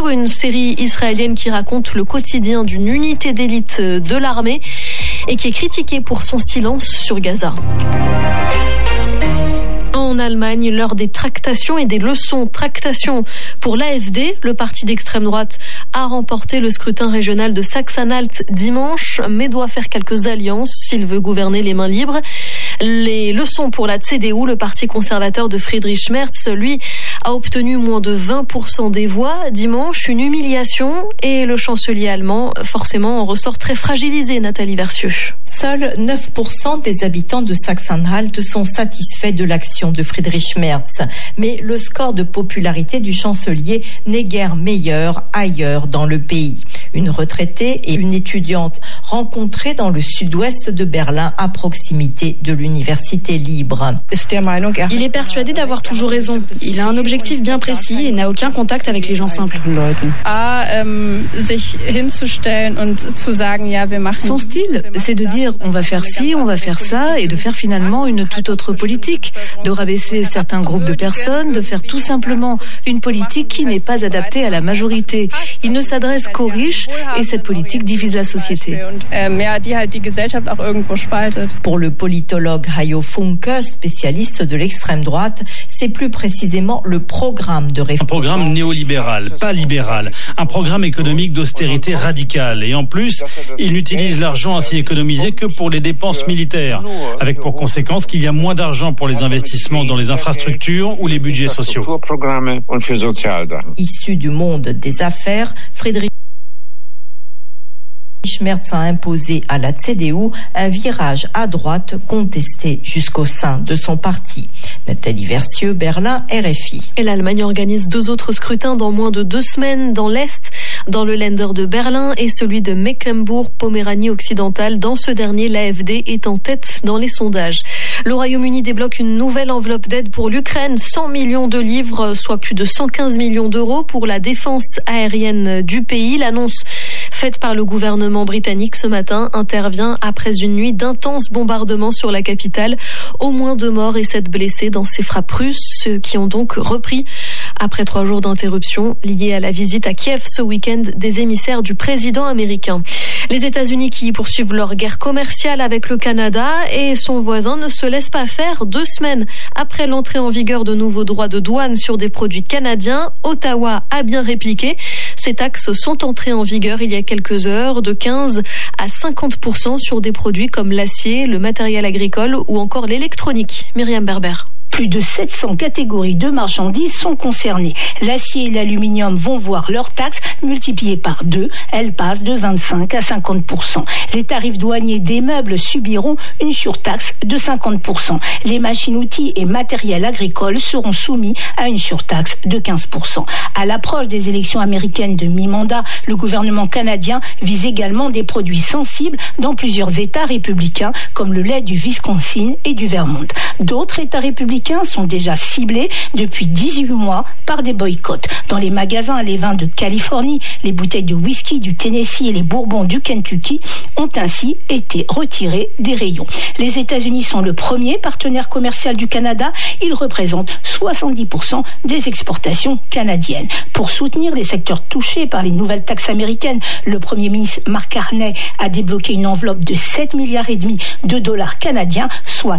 Warrior, une série israélienne qui raconte le quotidien d'une unité d'élite de l'armée et qui est critiquée pour son silence sur Gaza. En Allemagne, l'heure des tractations et des leçons. Tractations pour l'AfD, le parti d'extrême droite a remporté le scrutin régional de Sachsen-Anhalt dimanche, mais doit faire quelques alliances s'il veut gouverner les mains libres. Les leçons pour la CDU, le parti conservateur de Friedrich Merz, lui, a obtenu moins de 20% des voix dimanche, une humiliation, et le chancelier allemand, forcément, en ressort très fragilisé, Nathalie Versieux. Seuls 9% des habitants de Sachsen-Anhalt sont satisfaits de l'action de Friedrich Merz. Mais le score de popularité du chancelier n'est guère meilleur ailleurs dans le pays. Une retraitée et une étudiante rencontrées dans le sud-ouest de Berlin à proximité de l'université libre. Il est persuadé d'avoir toujours raison. Il a un objectif bien précis et n'a aucun contact avec les gens simples. Son style, c'est de dire on va faire ci, on va faire ça et de faire finalement une toute autre politique, de rabaisser certains groupes de personnes, de faire tout simplement une politique qui n'est pas adaptée à la majorité. Il ne s'adresse qu'aux riches et cette politique divise la société. Pour le politologue Hayo Funke, spécialiste de l'extrême droite, c'est plus précisément le programme de réforme. Un programme néolibéral, pas libéral. Un programme économique d'austérité radicale. Et en plus, il n'utilise l'argent ainsi économisé que pour les dépenses militaires, avec pour conséquence qu'il y a moins d'argent pour les investissements dans les infrastructures ou les budgets sociaux. Issu du monde des affaires, Friedrich Merz a imposé à la CDU un virage à droite contesté jusqu'au sein de son parti. Nathalie Versieux, Berlin, RFI. Et l'Allemagne organise 2 autres scrutins dans moins de 2 semaines dans l'Est, dans le Länder de Berlin et celui de Mecklembourg-Poméranie occidentale. Dans ce dernier, l'AfD est en tête dans les sondages. Le Royaume-Uni débloque une nouvelle enveloppe d'aide pour l'Ukraine, 100 millions de livres, soit plus de 115 millions d'euros pour la défense aérienne du pays. L'annonce faite par le gouvernement britannique ce matin intervient après une nuit d'intenses bombardements sur la capitale. Au moins 2 morts et 7 blessés dans ces frappes russes qui ont donc repris après 3 jours d'interruption liés à la visite à Kiev ce week-end des émissaires du président américain. Les États-Unis qui poursuivent leur guerre commerciale avec le Canada et son voisin ne se laissent pas faire. 2 semaines après l'entrée en vigueur de nouveaux droits de douane sur des produits canadiens, Ottawa a bien répliqué. Ces taxes sont entrées en vigueur il y a quelques heures, de 15 à 50% sur des produits comme l'acier, le matériel agricole ou encore l'électronique. Myriam Berber. Plus de 700 catégories de marchandises sont concernées. L'acier et l'aluminium vont voir leurs taxes multipliées par 2. Elles passent de 25 à 50%. Les tarifs douaniers des meubles subiront une surtaxe de 50%. Les machines-outils et matériels agricoles seront soumis à une surtaxe de 15%. À l'approche des élections américaines de mi-mandat, le gouvernement canadien vise également des produits sensibles dans plusieurs États républicains comme le lait du Wisconsin et du Vermont. D'autres États républicains sont déjà ciblés depuis 18 mois par des boycotts. Dans les magasins, les vins de Californie, les bouteilles de whisky du Tennessee et les bourbons du Kentucky ont ainsi été retirés des rayons. Les États-Unis sont le premier partenaire commercial du Canada. Ils représentent 70% des exportations canadiennes. Pour soutenir les secteurs touchés par les nouvelles taxes américaines, le Premier ministre Mark Carney a débloqué une enveloppe de 7,5 milliards de dollars canadiens, soit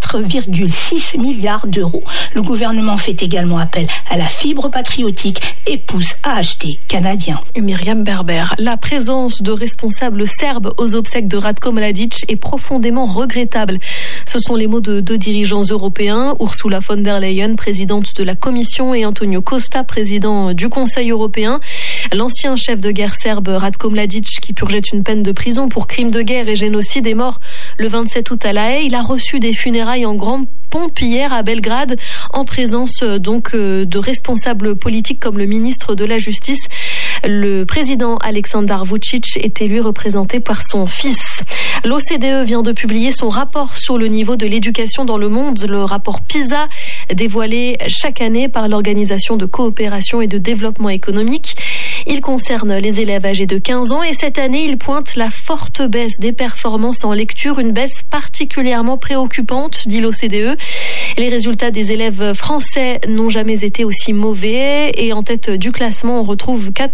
4,6 milliards d'euros. Le gouvernement fait également appel à la fibre patriotique et pousse à acheter canadien. Myriam Berber. La présence de responsables serbes aux obsèques de Ratko Mladic est profondément regrettable. Ce sont les mots de 2 dirigeants européens, Ursula von der Leyen, présidente de la Commission, et Antonio Costa, président du Conseil européen. L'ancien chef de guerre serbe Ratko Mladic, qui purgeait une peine de prison pour crimes de guerre et génocide, est mort le 27 août à La Haye. Il a reçu des funérailles en grande pompe hier à Belgrade, en présence de responsables politiques comme le ministre de la Justice. Le président Aleksandar Vučić est élu représenté par son fils. L'OCDE vient de publier son rapport sur le niveau de l'éducation dans le monde, le rapport PISA, dévoilé chaque année par l'Organisation de coopération et de développement économique. Il concerne les élèves âgés de 15 ans et cette année, il pointe la forte baisse des performances en lecture, une baisse particulièrement préoccupante, dit l'OCDE. Les résultats des élèves français n'ont jamais été aussi mauvais et en tête du classement, on retrouve 4